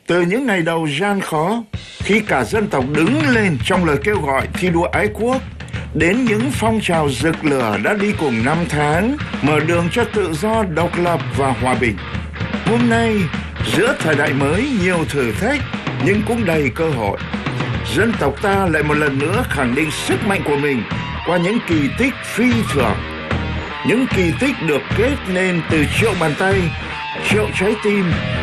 Từ những ngày đầu gian khó, khi cả dân tộc đứng lên trong lời kêu gọi thi đua ái quốc, đến những phong trào rực lửa đã đi cùng năm tháng, mở đường cho tự do, độc lập và hòa bình. Hôm nay, giữa thời đại mới nhiều thử thách nhưng cũng đầy cơ hội, dân tộc ta lại một lần nữa khẳng định sức mạnh của mình qua những kỳ tích phi thường. Những kỳ tích được kết nên từ triệu bàn tay, triệu trái tim